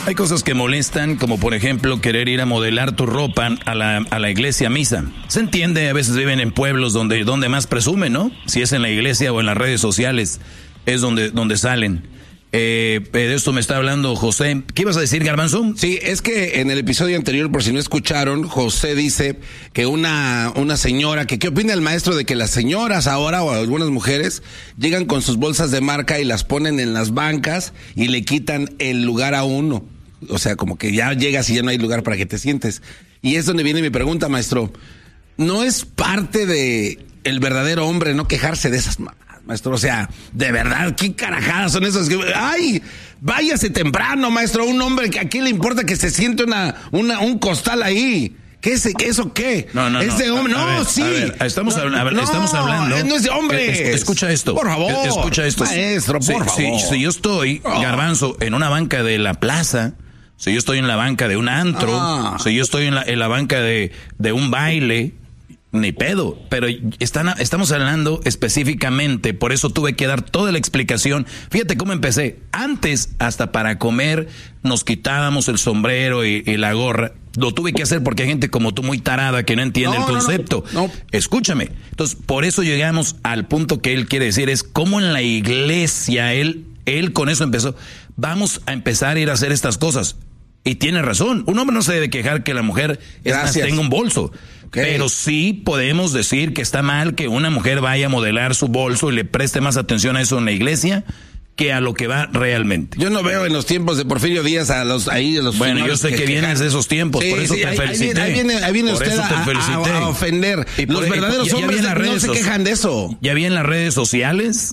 Hay cosas que molestan, como por ejemplo querer ir a modelar tu ropa a la iglesia a misa. Se entiende, a veces viven en pueblos donde más presumen, ¿no? Si es en la iglesia o en las redes sociales, es donde salen. De esto me está hablando José. ¿Qué ibas a decir, Garbanzo? Sí, es que en el episodio anterior, por si no escucharon, José dice que una señora, ¿qué opina el maestro de que las señoras ahora o algunas mujeres llegan con sus bolsas de marca y las ponen en las bancas y le quitan el lugar a uno? O sea, como que ya llegas y ya no hay lugar para que te sientes. Y es donde viene mi pregunta, maestro. ¿No es parte de el verdadero hombre no quejarse de esas maestro? O sea, de verdad, ¿qué carajadas son esas? ¡Ay! Váyase temprano, maestro. Un hombre que a quién le importa que se siente un costal ahí. ¿Eso qué? No. Es de hombre. A ver, estamos hablando. No es de hombre. Escucha esto. Por favor. Escucha esto. Maestro, por favor. Si yo estoy, Garbanzo, en una banca de la plaza, si yo estoy en la banca de un antro, si yo estoy en la banca de un baile, ni pedo, pero estamos hablando específicamente, por eso tuve que dar toda la explicación. Fíjate cómo empecé. Antes, hasta para comer, nos quitábamos el sombrero y la gorra. Lo tuve que hacer porque hay gente como tú muy tarada que no entiende el concepto. No. Escúchame. Entonces, por eso llegamos al punto que él quiere decir, es como en la iglesia, él con eso empezó. Vamos a empezar a ir a hacer estas cosas. Y tiene razón. Un hombre no se debe quejar que la mujer tenga un bolso. Okay. Pero sí podemos decir que está mal que una mujer vaya a modelar su bolso y le preste más atención a eso en la iglesia que a lo que va realmente. Yo no veo en los tiempos de Porfirio Díaz a los Bueno, yo sé que vienes de esos tiempos, sí, por eso te felicité. Ahí viene usted a ofender. Los verdaderos hombres no se quejan de eso. Ya vi en las redes sociales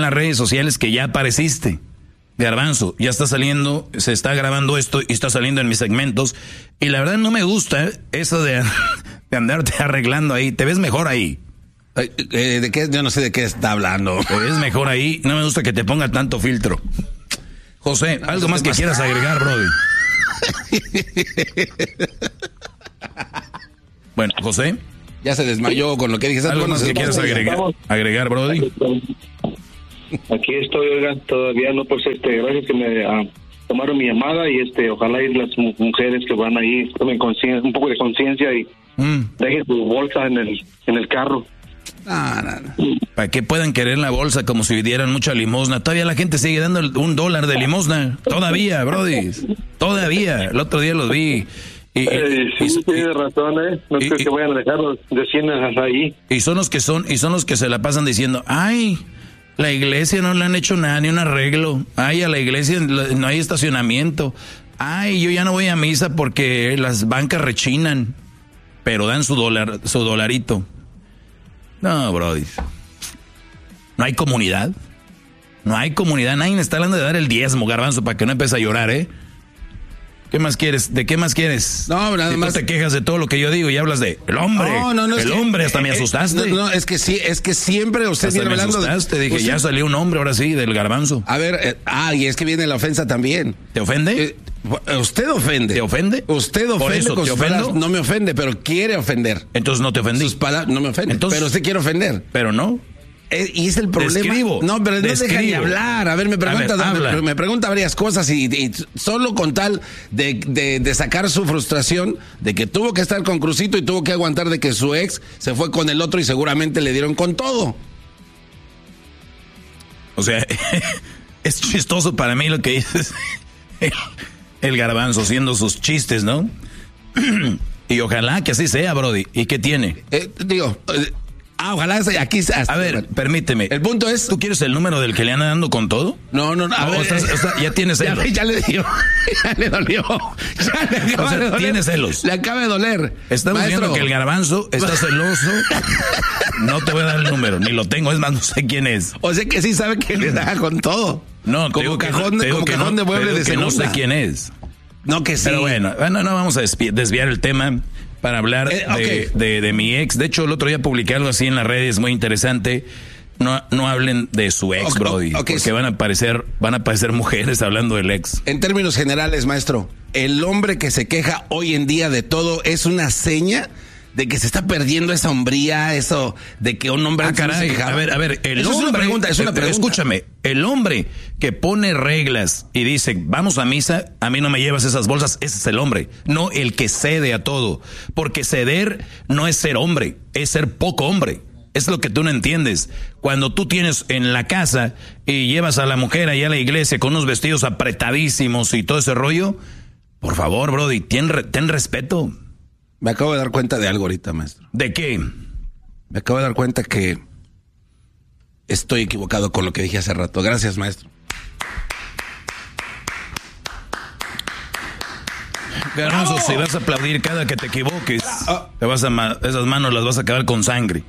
que ya apareciste. Garbanzo, ya está saliendo, se está grabando esto y está saliendo en mis segmentos. Y la verdad no me gusta eso de andarte arreglando ahí. Te ves mejor ahí. ¿De qué? Yo no sé de qué está hablando. Te ves mejor ahí. No me gusta que te ponga tanto filtro. José, algo más que quieras agregar, brody. Bueno, José. Ya se desmayó con lo que dije. ¿Algo más que quieras agregar, brody? Aquí estoy, oigan, todavía no, pues gracias que me tomaron mi llamada y ojalá y las mujeres que van ahí tomen un poco de conciencia y dejen su bolsa en el carro. Para que puedan querer la bolsa como si dieran mucha limosna. Todavía la gente sigue dando $1 de limosna. Todavía, brody. Todavía. El otro día los vi. Sí, tienes razón, No creo que vayan a dejar de 100 ahí. Y son los que se la pasan diciendo, ay, la iglesia no le han hecho nada, ni un arreglo. Ay, a la iglesia no hay estacionamiento. Ay, yo ya no voy a misa porque las bancas rechinan. Pero dan su dolarito. No, brody. No hay comunidad. Nadie me está hablando de dar el diezmo, Garbanzo, para que no empieces a llorar, ¿Qué más quieres? ¿De qué más quieres? No, nada más. Tú te quejas de todo lo que yo digo y hablas de el hombre. No, el hombre, hasta me asustaste. No, es que sí, es que siempre usted viene hablando de... Te dije, ya salió un hombre ahora sí, del Garbanzo. A ver, y es que viene la ofensa también. ¿Te ofende? Usted ofende. ¿Te ofende? Usted ofende. Por eso, con ¿te ofendo? No me ofende, pero quiere ofender. Entonces no te ofendí. Sus palabras no me ofenden. Entonces, pero usted quiere ofender. Pero no. Y es el problema. Describo. No, pero no deja ni hablar. A ver, me pregunta varias cosas y solo con tal de sacar su frustración de que tuvo que estar con Crucito y tuvo que aguantar de que su ex se fue con el otro y seguramente le dieron con todo. O sea, es chistoso para mí lo que dices. El Garbanzo haciendo sus chistes, ¿no? Y ojalá que así sea, brody. ¿Y qué tiene? Ojalá aquí... A ver, permíteme. El punto es... ¿Tú quieres el número del que le anda dando con todo? No. A ver, ya tienes celos. Ya le dio. Ya le dolió. Ya le acaba de doler. Tienes celos. Le acaba de doler. Estamos viendo que el Garbanzo está celoso. No te voy a dar el número, ni lo tengo. Es más, no sé quién es. O sea que sí sabe que le da con todo. No, como cajón de mueble de segunda. No sé quién es. No, que sí. Pero bueno, no vamos a desviar el tema para hablar de mi ex. De hecho, el otro día publiqué algo así en las redes muy interesante. No hablen de su ex, brody, porque van a aparecer mujeres hablando del ex. En términos generales, maestro, el hombre que se queja hoy en día de todo es una seña de que se está perdiendo esa hombría, eso de que un hombre... caray, a ver, el hombre... Es una pregunta. Escúchame, el hombre que pone reglas y dice, vamos a misa, a mí no me llevas esas bolsas, ese es el hombre, no el que cede a todo. Porque ceder no es ser hombre, es ser poco hombre. Es lo que tú no entiendes. Cuando tú tienes en la casa y llevas a la mujer allá a la iglesia con unos vestidos apretadísimos y todo ese rollo, por favor, Brody, ten respeto. Me acabo de dar cuenta de algo ahorita, maestro. ¿De qué? Me acabo de dar cuenta que estoy equivocado con lo que dije hace rato. Gracias, maestro. Garbanzo, si vas a aplaudir cada que te equivoques, esas manos las vas a acabar con sangre.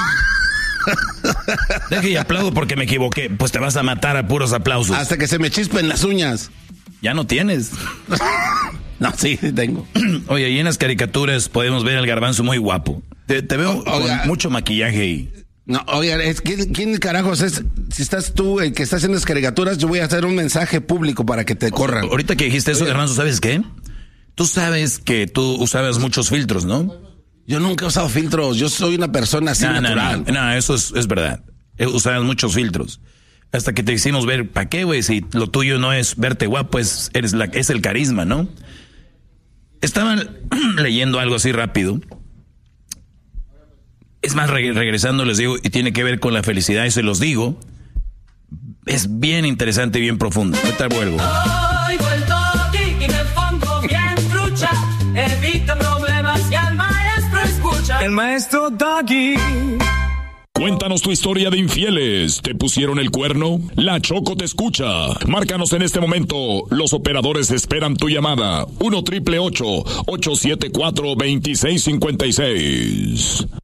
Deje y aplaudo porque me equivoqué. Pues te vas a matar a puros aplausos. Hasta que se me chispen las uñas. Ya no tienes. No, sí tengo. Oye, y en las caricaturas podemos ver al Garbanzo muy guapo. Te veo con mucho maquillaje y... No, oigan, ¿quién carajos es? Si estás tú el que está haciendo las caricaturas, yo voy a hacer un mensaje público para que te corran. Ahorita que dijiste eso, Garbanzo, ¿sabes qué? Tú sabes que tú usabas muchos filtros, ¿no? Yo nunca he usado filtros, yo soy una persona así natural. No, eso es verdad. Usabas muchos filtros. Hasta que te hicimos ver, ¿para qué, güey? Si lo tuyo no es verte guapo, es el carisma, ¿no? Estaban leyendo algo así rápido. Es más, regresando les digo, y tiene que ver con la felicidad, y se los digo. Es bien interesante y bien profundo. Ahorita vuelvo. Hoy vuelto aquí y me pongo bien trucha. Evito problemas y al maestro escucha. El maestro Doggy. Cuéntanos tu historia de infieles. ¿Te pusieron el cuerno? La Choco te escucha. Márcanos en este momento. Los operadores esperan tu llamada. 1-888-874-2656.